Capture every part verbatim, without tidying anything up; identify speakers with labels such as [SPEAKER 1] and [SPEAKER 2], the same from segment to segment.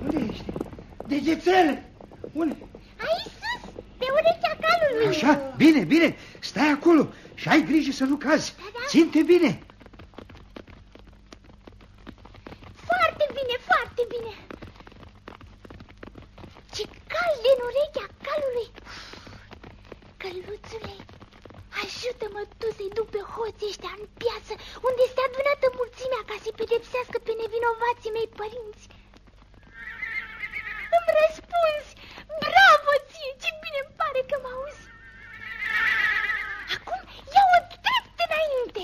[SPEAKER 1] Unde ești? Degețel! Unde?
[SPEAKER 2] Aici sus, pe urechea calului.
[SPEAKER 1] Așa, bine, bine, stai acolo și ai grijă să nu cazi.
[SPEAKER 2] Da, da.
[SPEAKER 1] Ține-te bine.
[SPEAKER 2] Foarte bine, foarte bine. Ce cald în urechea calului. Căluțule, ajută-mă tu să-i duc pe hoții ăștia în piață, unde este adunată mulțimea ca să-i pedepsească pe nevinovații mei părinți. Îmi răspunzi! Bravo ție! Ce bine îmi pare că mă auzi! Acum ia-o drept înainte!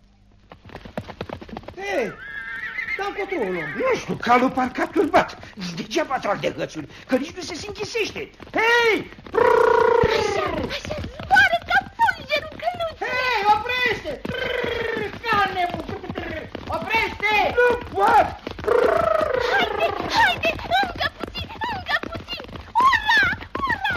[SPEAKER 1] Hei, dar încotro o luăm. Nu știu, calul parcă a turbat. Degeaba trag de hățuri, că nici nu se închisește. Hei!
[SPEAKER 2] Așa, așa, zboară ca fulgerul căluțule!
[SPEAKER 1] Hei, oprește! Ca nebun! Oprește! Nu pot!
[SPEAKER 2] Haide, haide, încă puțin, încă puțin! Ura, ura!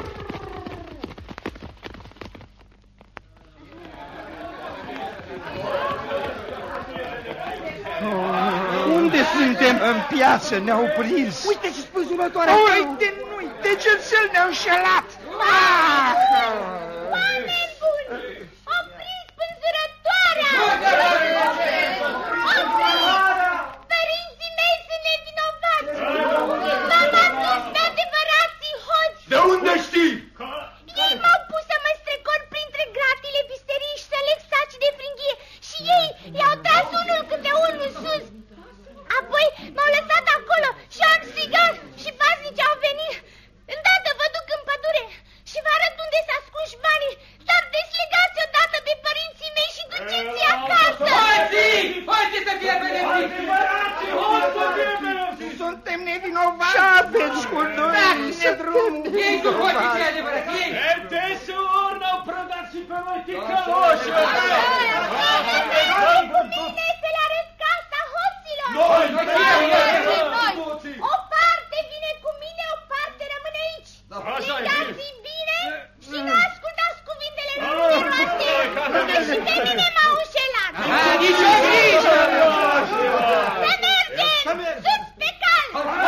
[SPEAKER 1] Unde suntem? În piață, ne-au prins. Uite și spânzurătoarea. Uite, nu-i, degețel ne-au înșelat. Ah!
[SPEAKER 2] Oameni buni, opriți spânzurătoarea! Părinții mei sunt nevinovați! M-am adus pe adevărații hoți!
[SPEAKER 3] De unde știi?
[SPEAKER 2] Ei m-au pus să mă strecor printre gratile visteriei și să leg saci de fringhie și ei i-au tras unul câte unul sus. Apoi m-au lăsat acolo și am strigat și paznici au venit. Îndată vă duc în pădure și vă arăt unde s-a ascunși banii. Dar deslegați odată de părinții mei și duceți-i acasă.
[SPEAKER 3] Hoții! Hoții să fie pedepsiți!
[SPEAKER 1] Suntem nevinovați. Și aveți cu noi să drum.
[SPEAKER 3] Ei cu hoții cei adevărați, ei!
[SPEAKER 4] Desori n-au prădat și pe voi ticăloși!
[SPEAKER 2] Cu mine să le arăt casa hoților.
[SPEAKER 3] Noi,
[SPEAKER 2] Noi. O parte vine cu mine, o parte rămâne aici. Legați-i bine și nu ascultați cuvintele numeroase, că și pe mine m-au înșelat.
[SPEAKER 3] Nici o grijă!
[SPEAKER 2] Să mergem! Sus pe cal!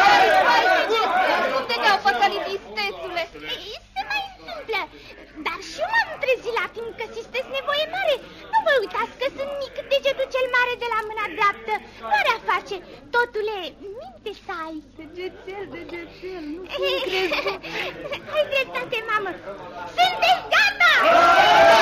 [SPEAKER 2] Unde te-au păcălit, istețule? Se mai întâmplă, dar și eu m-am trezit la timp că sunteți nevoie mare. Nu vă uitați că sunt mic, degetul cel mare de la mâna dreaptă. Marea face, totule, minte să ai. Degețel, degețel, nu crezi. Ai dreptate, mamă. Sunteți gata!